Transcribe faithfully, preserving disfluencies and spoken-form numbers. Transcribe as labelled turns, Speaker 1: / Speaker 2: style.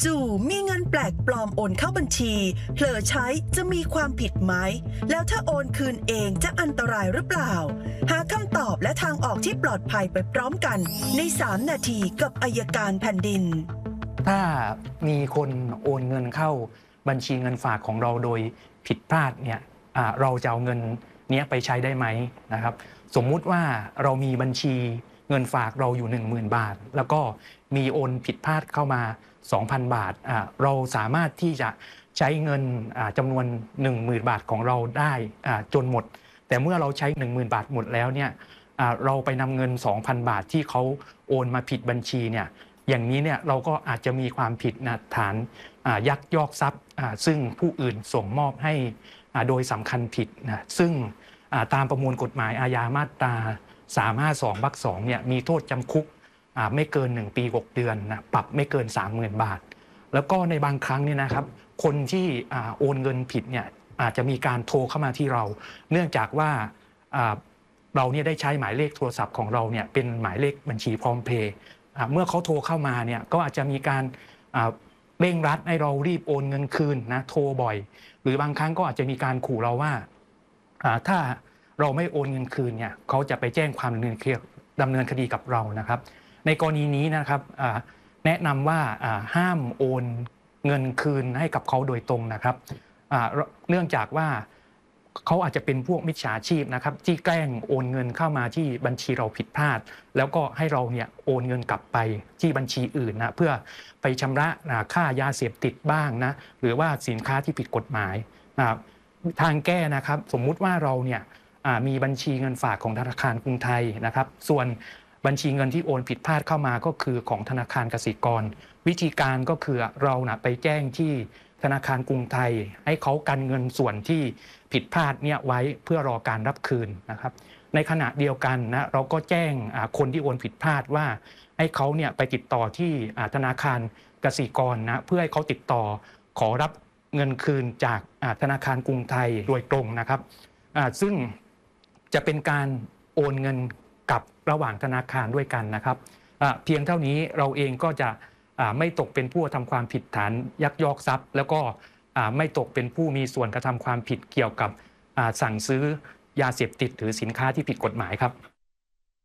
Speaker 1: จู่ๆมีเงินแปลกปลอมโอนเข้าบัญชีเผลอใช้จะมีความผิดไหมแล้วถ้าโอนคืนเองจะอันตรายหรือเปล่าหาคำตอบและทางออกที่ปลอดภัยไปพร้อมกันในสามนาทีกับอัยการแผ่นดิน
Speaker 2: ถ้ามีคนโอนเงินเข้าบัญชีเงินฝากของเราโดยผิดพลาดเนี่ยเราจะเอาเงินนี้ไปใช้ได้ไหมนะครับสมมุติว่าเรามีบัญชีเงินฝากเราอยู่ หนึ่งหมื่น บาทแล้วก็มีโอนผิดพลาดเข้ามา สองพัน บาทเราสามารถที่จะใช้เงินจำนวน หนึ่งหมื่น บาทของเราได้จนหมดแต่เมื่อเราใช้ หนึ่งหมื่น บาทหมดแล้วเนี่ยเราไปนำเงิน สองพัน บาทที่เขาโอนมาผิดบัญชีเนี่ยอย่างนี้เนี่ยเราก็อาจจะมีความผิดนะฐานยักยอกทรัพย์ซึ่งผู้อื่นส่งมอบให้โดยสำคัญผิดนะซึ่งตามประมวลกฎหมายอาญามาตราสามห้าสองวรรคสองเนี่ยมีโทษจำคุกไม่เกินหนึ่งปีหกเดือนนะปรับไม่เกิน สามหมื่น บาทแล้วก็ในบางครั้งเนี่ยนะครับคนที่โอนเงินผิดเนี่ยอาจจะมีการโทรเข้ามาที่เราเนื่องจากว่าเราเนี่ยได้ใช้หมายเลขโทรศัพท์ของเราเนี่ยเป็นหมายเลขบัญชีพร้อมเพย์เมื่อเขาโทรเข้ามาเนี่ยก็อาจจะมีการเร่งรัดให้เรารีบโอนเงินคืนนะโทรบ่อยหรือบางครั้งก็อาจจะมีการขู่เราว่าถ้าเราไม่โอนเงินคืนเนี่ยเขาจะไปแจ้งความดำเนินคดีดำเนินคดีกับเรานะครับในกรณีนี้นะครับแนะนำว่าห้ามโอนเงินคืนให้กับเขาโดยตรงนะครับเนื่องจากว่าเขาอาจจะเป็นพวกมิจฉาชีพนะครับที่แกล้งโอนเงินเข้ามาที่บัญชีเราผิดพลาดแล้วก็ให้เราเนี่ยโอนเงินกลับไปที่บัญชีอื่นนะเพื่อไปชำระค่ายาเสพติดบ้างนะหรือว่าสินค้าที่ผิดกฎหมายนะครับทางแก้นะครับสมมุติว่าเราเนี่ยมีบัญชีเงินฝากของธนาคารกรุงไทยนะครับส่วนบัญชีเงินที่โอนผิดพลาดเข้ามาก็คือของธนาคารกสิกรวิธีการก็คือเรานะไปแจ้งที่ธนาคารกรุงไทยให้เขากันเงินส่วนที่ผิดพลาดเนี่ยไว้เพื่อรอการรับคืนนะครับในขณะเดียวกันนะเราก็แจ้งคนที่โอนผิดพลาดว่าให้เขาเนี่ยไปติดต่อที่ธนาคารกสิกรนะเพื่อให้เขาติดต่อขอรับเงินคืนจากธนาคารกรุงไทยโดยตรงนะครับซึ่งจะเป็นการโอนเงินกับระหว่างธนาคารด้วยกันนะครับเพียงเท่านี้เราเองก็จะไม่ตกเป็นผู้ทำความผิดฐานยักยอกทรัพย์แล้วก็ไม่ตกเป็นผู้มีส่วนกระทำความผิดเกี่ยวกับสั่งซื้อยาเสพติดหรือสินค้าที่ผิดกฎหมายครับ